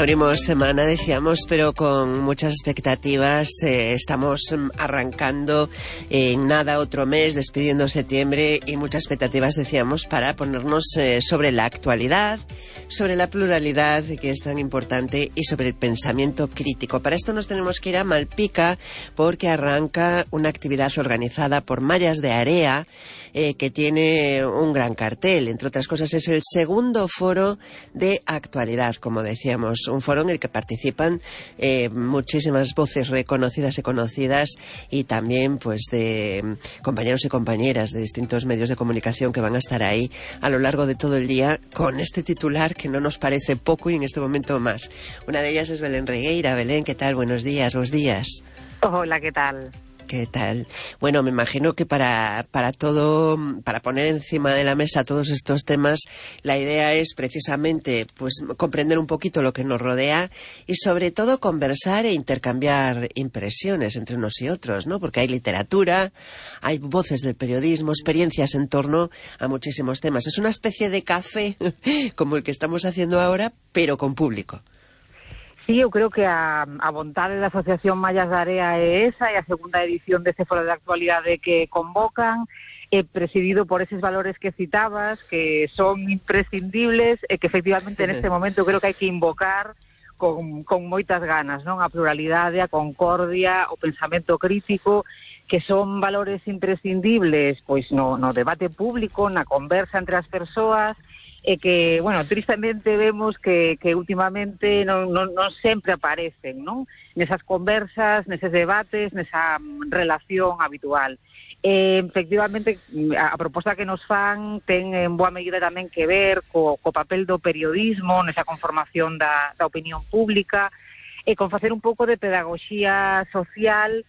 Abrimos semana, decíamos, pero con muchas expectativas. Estamos arrancando en nada otro mes, despidiendo septiembre, y muchas expectativas, decíamos, para ponernos sobre la actualidad, sobre la pluralidad, que es tan importante, y sobre el pensamiento crítico. Para esto nos tenemos que ir a Malpica, porque arranca una actividad organizada por Mallas de Area, que tiene un gran cartel. Entre otras cosas, es el segundo foro de actualidad, como decíamos, un foro en el que participan muchísimas voces reconocidas y conocidas, y también pues de compañeros y compañeras de distintos medios de comunicación que van a estar ahí a lo largo de todo el día con este titular que no nos parece poco y en este momento más. Una de ellas es Belén Regueira. Belén, ¿qué tal? Buenos días, buenos días. Hola, ¿qué tal? ¿Qué tal? Bueno, me imagino que para poner encima de la mesa todos estos temas, la idea es precisamente pues comprender un poquito lo que nos rodea y sobre todo conversar e intercambiar impresiones entre unos y otros, ¿no? Porque hay literatura, hay voces del periodismo, experiencias en torno a muchísimos temas. Es una especie de café como el que estamos haciendo ahora, pero con público. Sí, eu creo que a vontade da Asociación Mallas de Area é esa, e a segunda edición deste foro de actualidade que convocan, presidido por eses valores que citabas, que son imprescindibles e que efectivamente neste momento creo que hai que invocar con moitas ganas, non? A pluralidade, a concordia, o pensamento crítico, que son valores imprescindibles pois no debate público, na conversa entre as persoas, e que, bueno, tristemente vemos que últimamente non sempre aparecen, non? Nesas conversas, neses debates, nesa relación habitual. Efectivamente, a proposta que nos fan ten en boa medida tamén que ver co papel do periodismo nesa conformación da opinión pública, e con facer un pouco de pedagogía social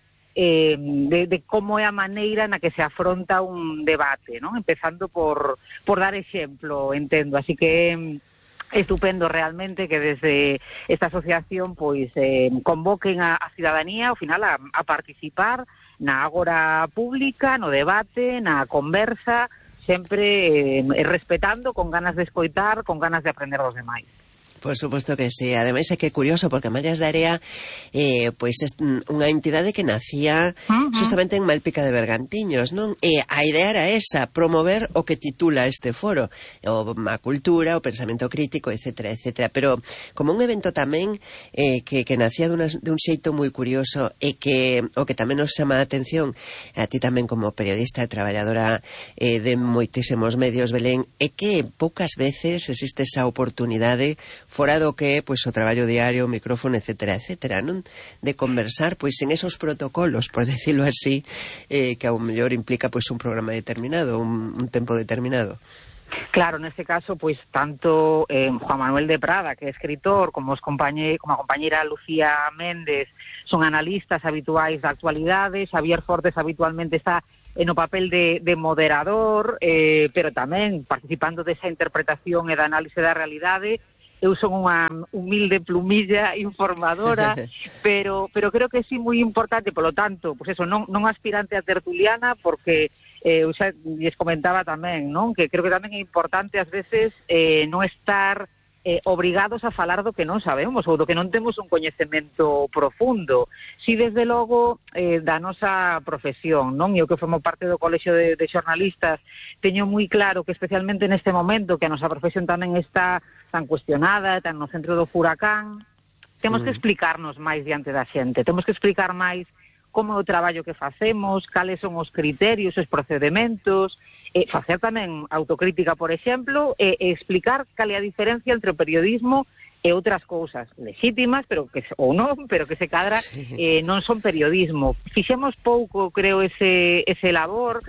de como é a maneira na que se afronta un debate, ¿no? Empezando por dar exemplo, entendo. Así que estupendo realmente que desde esta asociación pois convoquen a cidadanía ao final a participar na agora pública, no debate, na conversa, sempre respetando, con ganas de escoitar, con ganas de aprender dos demais. Por supuesto que sí. Ademais é que é curioso porque Mallas de Area pois é unha entidade que nacía justamente en Malpica de Bergantiños, non? E a idea era esa, promover o que titula este foro, a cultura, o pensamento crítico, etcétera, etcétera. Pero como un evento tamén que nacía dun xeito moi curioso, e que o que tamén nos chama a atención a ti tamén como periodista e traballadora de moitísimos medios, Belén, é que poucas veces existe esa oportunidade fora do que pois o traballo diario, o micrófono, etcétera, etcétera, non? De conversar pois en esos protocolos, por decirlo así, que ao mellor implica pois un programa determinado, un tempo determinado. Claro, neste caso, pois tanto Juan Manuel de Prada, que é escritor, como a compañeira Lucía Méndez, son analistas habituais da actualidade. Xavier Fortes habitualmente está no papel de moderador, pero tamén participando desa interpretación e da análise da realidade. Eu son unha humilde plumilla informadora, pero creo que sí moi importante, polo tanto, pues eso, non aspirante a tertuliana, porque eu xa lles comentaba tamén, non? Que creo que tamén é importante ás veces non estar obrigados a falar do que non sabemos ou do que non temos un coñecemento profundo. Si desde logo da nosa profesión, non? E o que formo parte do Colexio de Xornalistas, teño moi claro que especialmente neste momento que a nosa profesión tamén está tan cuestionada, tan no centro do furacán, temos que explicarnos máis diante da xente, temos que explicar máis como é o traballo que facemos, cales son os criterios, os procedementos, facer tamén autocrítica, por exemplo, e explicar cal é a diferencia entre o periodismo e outras cousas legítimas, pero que ou non, pero que se cadra non son periodismo. Fixemos pouco, creo, ese labor,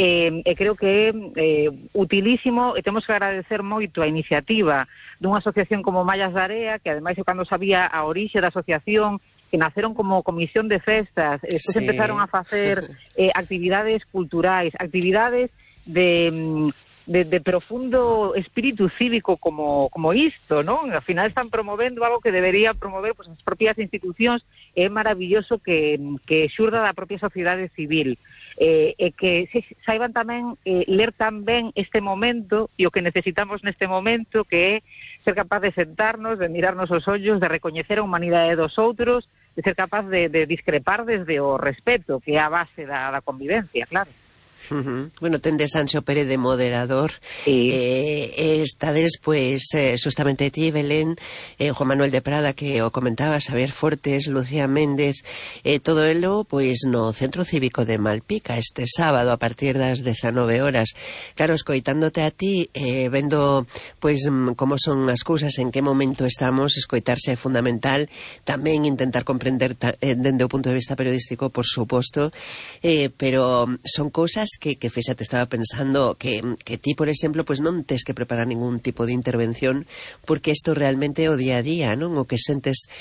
e creo que é utilísimo, e temos que agradecer moito a iniciativa dunha asociación como Mallas de Area, que ademais eu cando sabía a orixe da asociación, que naceron como comisión de festas, despois empezaron a facer actividades culturais, actividades de de profundo espírito cívico como isto, non? Ao final están promovendo algo que debería promover pues, as propias institucións. É maravilloso que xurda da propia sociedade civil, e que saiban tamén ler tan ben este momento e o que necesitamos neste momento, que é ser capaz de sentarnos, de mirarnos os ollos, de recoñecer a humanidade dos outros, de ser capaz de discrepar desde o respeto, que é a base da convivencia, claro. Bueno, tendes Anxo Pérez de moderador, sí. Estades, pues, justamente ti, Belén, Juan Manuel de Prada, que o comentaba, Xavier Fortes, Lucía Méndez, todo elo, pues, no Centro Cívico de Malpica, este sábado, a partir das 19 horas. Claro, escoitándote a ti, vendo, pues, como son as cousas, en que momento estamos, escoitarse é fundamental, tamén intentar comprender dende o punto de vista periodístico, por suposto, pero son cousas que fíxate, estaba pensando que ti, por exemplo, pues non tes que preparar ningún tipo de intervención, porque isto realmente é o día a día, non? O que sentes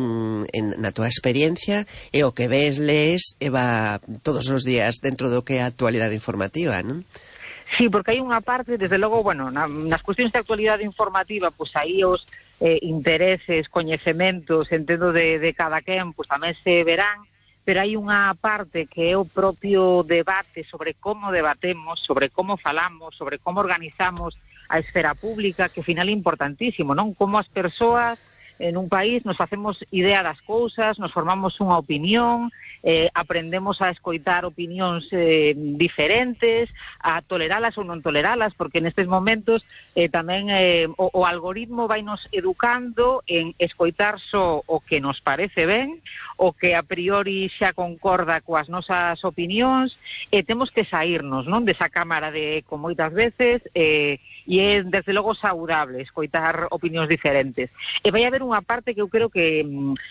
na tua experiencia e o que ves, lees e va todos os días dentro do que é a actualidade informativa, non? Sí, porque hai unha parte, desde logo, bueno, nas cuestións de actualidade informativa, pues aí os intereses, coñecementos, entendo de cada quen, pues tamén se verán, pero hai unha parte que é o propio debate sobre como debatemos, sobre como falamos, sobre como organizamos a esfera pública, que ao final é importantísimo, non? Como as persoas en un país nos facemos idea das cousas, nos formamos unha opinión, aprendemos a escoitar opinións diferentes, a toleralas ou non toleralas, porque nestes momentos tamén o algoritmo vai nos educando en escoitar só o que nos parece ben, o que a priori xa concorda coas nosas opinións, e temos que saírnos, non, desa cámara de eco moitas veces, e é desde logo saudable escoitar opinións diferentes. E vai haber unha parte que eu creo que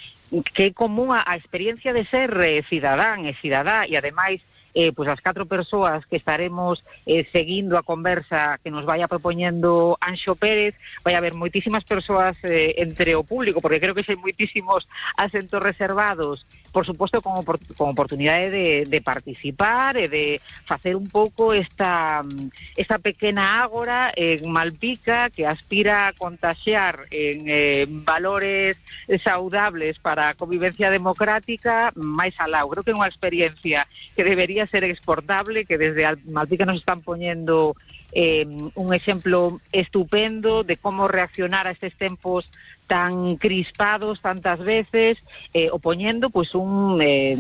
é común a experiencia de ser cidadán e cidadá, e ademais pues as 4 persoas que estaremos seguindo a conversa que nos vai a propoñendo Anxo Pérez, vai haber moitísimas persoas entre o público, porque creo que hai moitísimos asentos reservados, por suposto con oportunidade de participar e de facer un pouco esta pequena ágora en Malpica, que aspira a contaxiar en valores saudables para a convivencia democrática máis alá. Creo que é unha experiencia que debería ser exportable, que desde Malpica nos están poñendo un exemplo estupendo de como reaccionar a estes tempos tan crispados tantas veces, opoñendo pues un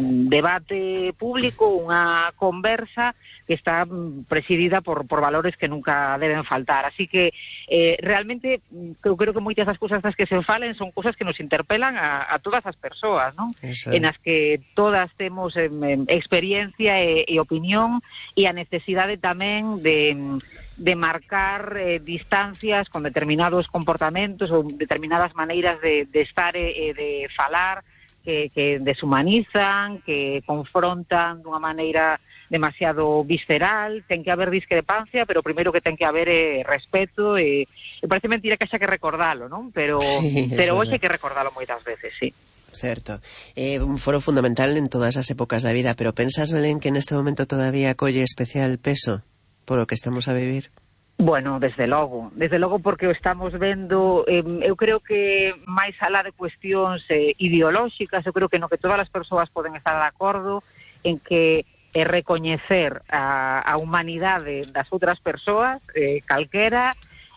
debate público, unha conversa que está presidida por valores que nunca deben faltar. Así que realmente eu creo que moitas das cousas das que se falen son cousas que nos interpelan a todas as persoas, non? En as que todas temos experiencia e opinión, e a necesidade tamén de marcar distancias con determinados comportamentos ou determinadas maneiras de estar e de falar que deshumanizan, que confrontan dunha maneira demasiado visceral. Ten que haber discrepancia, pero primeiro que ten que haber respeto, e parece mentira que haxa que recordalo, non? Pero hoxe hai que recordalo moitas veces, sí. Certo. Un foro fundamental en todas as épocas da vida, pero pensas, Belén, que neste momento todavía colle especial peso por o que estamos a vivir? Bueno, desde logo porque o estamos vendo, eu creo que máis alá de cuestións ideolóxicas, eu creo que no que todas as persoas poden estar de acordo en que recoñecer a humanidade das outras persoas, calquera,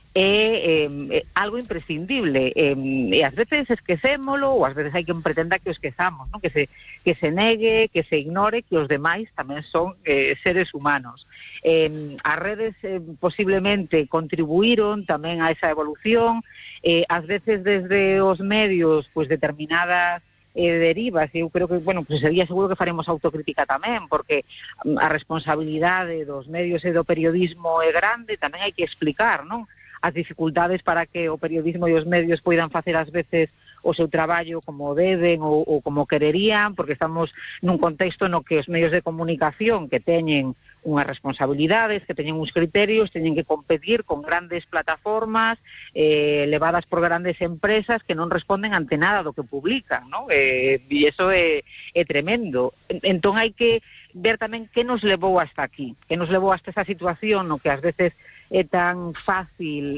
é algo imprescindible, e ás veces esquecémolo, ou ás veces hai que pretenda que o esquezamos, non? Que se negue, que se ignore que os demais tamén son seres humanos. As redes posiblemente contribuíron tamén a esa evolución, ás veces desde os medios pues determinadas derivas, e eu creo que, bueno, pues sería seguro que faremos autocrítica tamén, porque a responsabilidade dos medios e do periodismo é grande, tamén hai que explicar, non? As dificultades para que o periodismo e os medios poidan facer ás veces o seu traballo como deben ou como quererían, porque estamos nun contexto no que os medios de comunicación, que teñen unhas responsabilidades, que teñen uns criterios, teñen que competir con grandes plataformas levadas por grandes empresas que non responden ante nada do que publican, non? E iso é tremendo. Entón hai que ver tamén que nos levou hasta aquí, que nos levou hasta esa situación no que ás veces é tan fácil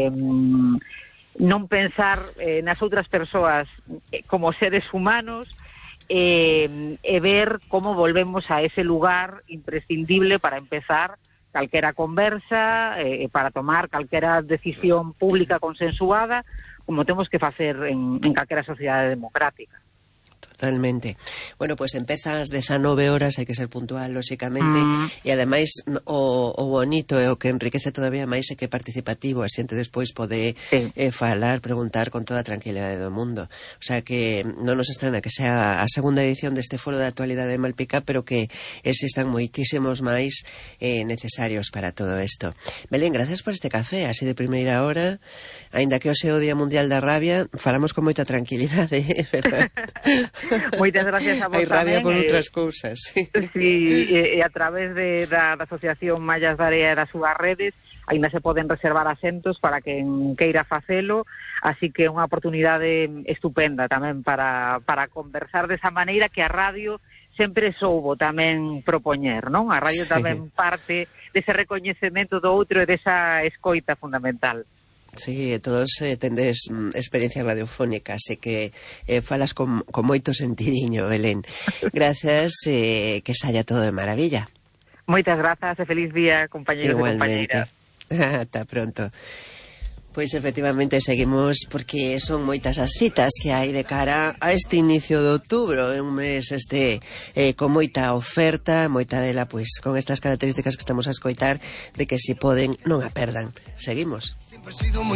non pensar nas outras persoas como seres humanos, e ver como volvemos a ese lugar imprescindible para empezar calquera conversa, para tomar calquera decisión pública consensuada, como temos que facer en calquera sociedade democrática. Totalmente. Bueno, pues empeza ás 19 horas, hai que ser puntual, lóxicamente, e ademais o bonito e o que enriquece todavía máis é que é participativo, a xente despois pode falar, preguntar con toda a tranquilidade do mundo. O sea que non nos estrana que sea a segunda edición deste Foro de Actualidade de Malpica, pero que existan moitísimos máis necesarios para todo isto. Belén, gracias por este café, así de primeira hora, aínda que hoxe é o Día Mundial da Rabia, falamos con moita tranquilidade, verdad? Moitas gracias a vos tamén. Hai rabia por outras cousas. Sí, e a través da Asociación Mallas da Area e das súas redes, ainda se poden reservar asentos para quen queira facelo, así que é unha oportunidade estupenda tamén para conversar desa maneira que a radio sempre soubo tamén propoñer, non? A radio tamén parte dese recoñecemento do outro e desa escoita fundamental. Sí, todos tendes experiencia radiofónica, así que falas con moito sentidiño, Belén. Gracias, que saia todo de maravilla. Moitas grazas e feliz día, compañeros e compañeiras. Ata pronto. Pois efectivamente seguimos, porque son moitas as citas que hai de cara a este inicio de outubro, un mes con moita oferta, moita dela pois con estas características que estamos a escoitar, de que se poden non a perdan. Seguimos.